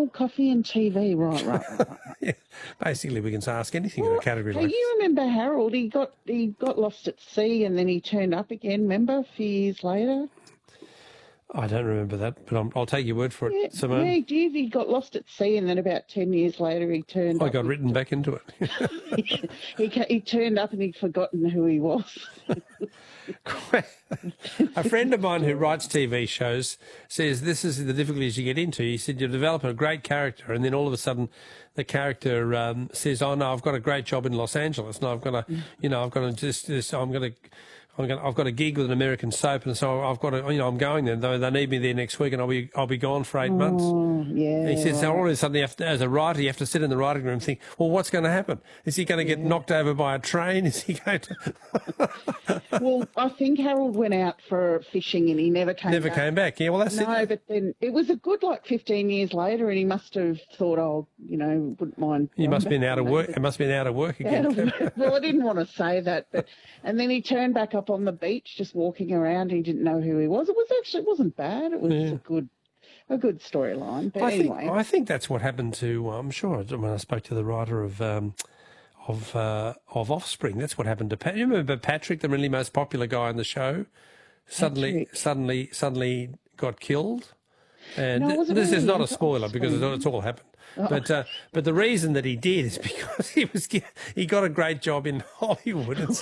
coffee and TV. Right. Yeah, basically, we can ask anything in a category Hey, like you remember Harold? He got lost at sea and then he turned up again. Remember, a few years later. I don't remember that, but I'll take your word for it, Simone. Yeah, he did. He got lost at sea, and then about 10 years later, he turned up. I got written back into it. He turned up and he'd forgotten who he was. A friend of mine who writes TV shows says this is the difficulties you get into. He said you develop a great character, and then all of a sudden the character says, "Oh no, I've got a great job in Los Angeles. No, I've got I've got a gig with an American soap, and so I've got to, I'm going there. They need me there next week, and I'll be gone for 8 months." Yeah. And he says, so all of a sudden, as a writer, you have to sit in the writing room and think, well, what's going to happen? Is he going to get knocked over by a train? Is he going to? Well, I think Harold went out for fishing and he never came back. Yeah, well, that's it. No, but then it was a good 15 years later, and he must have thought, wouldn't mind. He must have been out of work. It must have been out of work again. Well, I didn't want to say that, and then he turned back up on the beach, just walking around. He didn't know who he was. It wasn't bad. It was a good storyline. But anyway, I think that's what happened to. I'm sure when I spoke to the writer of Offspring, that's what happened to Pat. You remember Patrick, the really most popular guy on the show, suddenly got killed. And this is not a spoiler because it's all happened. Oh. But the reason that he did is because he got a great job in Hollywood. That's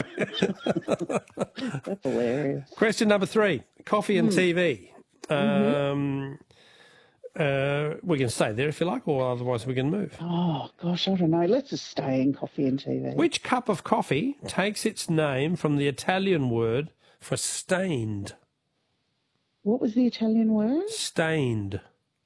hilarious. Question number 3: coffee and TV. We can stay there if you like, or otherwise we can move. Oh gosh, I don't know. Let's just stay in coffee and TV. Which cup of coffee takes its name from the Italian word for stained? What was the Italian word? Stained.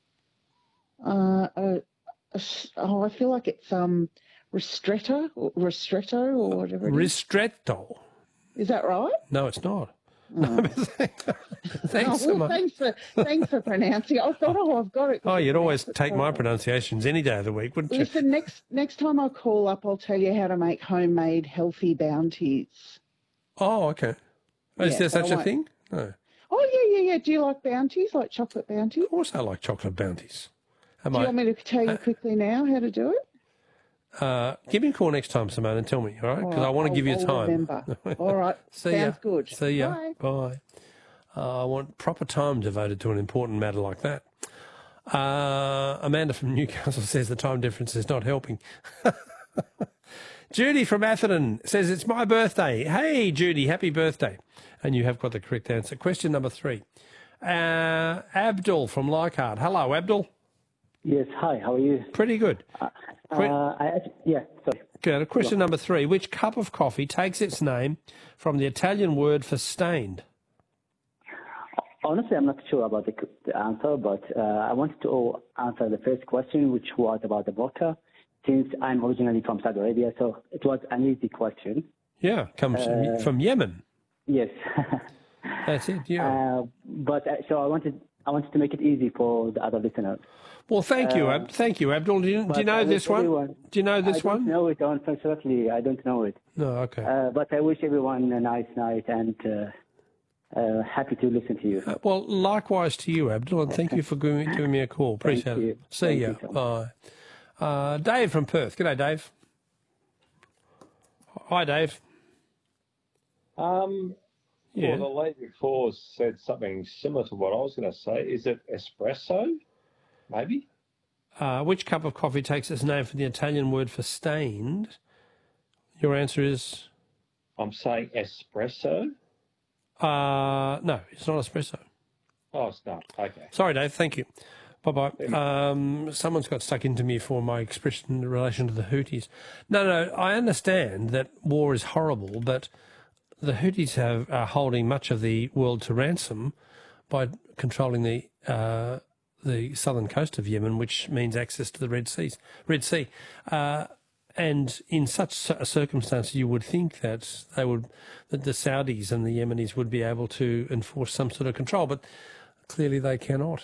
I feel like it's ristretto or whatever it is. Ristretto. Is that right? No, it's not. Oh. Thanks so much. Thanks for pronouncing it. I thought, I've got it. Oh, you'd always take my pronunciations any day of the week, wouldn't you? Listen, next time I call up, I'll tell you how to make homemade healthy bounties. Oh, okay. Is there such a thing? No. Oh, yeah. Do you like bounties, like chocolate bounties? Of course I like chocolate bounties. Do you want me to tell you quickly now how to do it? Give me a call next time, Simone, and tell me, all right? Because I want to give you time. Remember. All right. Sounds good. See ya. Bye. I want proper time devoted to an important matter like that. Amanda from Newcastle says the time difference is not helping. Judy from Atherton says it's my birthday. Hey, Judy, happy birthday. And you have got the correct answer. Question number 3. Abdul from Leichhardt. Hello, Abdul. Yes, hi, how are you? Pretty good. Sorry. Good. Question number 3. Which cup of coffee takes its name from the Italian word for stained? Honestly, I'm not sure about the answer, but I wanted to answer the first question, which was about the vodka, since I'm originally from Saudi Arabia, so it was an easy question. Yeah, comes from Yemen. Yes. That's it, yeah. So I wanted to make it easy for the other listeners. Well, thank you, Abdul. Do you know this one? Do you know this one? I don't know it, unfortunately. I don't know it. No, okay. But I wish everyone a nice night and happy to listen to you. Well, likewise to you, Abdul, and thank you for giving me a call. Appreciate it. See you. Bye. Dave from Perth. G'day, Dave. Hi, Dave. Well, the lady before said something similar to what I was going to say. Is it espresso? Maybe. Which cup of coffee takes its name from the Italian word for stained? Your answer is? I'm saying espresso. No, it's not espresso. Oh, it's not. Okay. Sorry, Dave. Thank you. Bye-bye. Someone's got stuck into me for my expression in relation to the Houthis. No, I understand that war is horrible, but the Houthis are holding much of the world to ransom by controlling the southern coast of Yemen, which means access to the Red Sea. And in such a circumstance, you would think that the Saudis and the Yemenis would be able to enforce some sort of control, but clearly they cannot.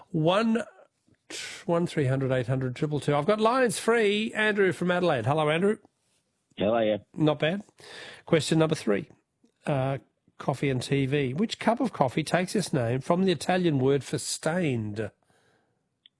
1300 800 222. I've got lines free. Andrew from Adelaide. Hello, Andrew. How are you? Not bad. Question number 3. Coffee and TV. Which cup of coffee takes its name from the Italian word for stained?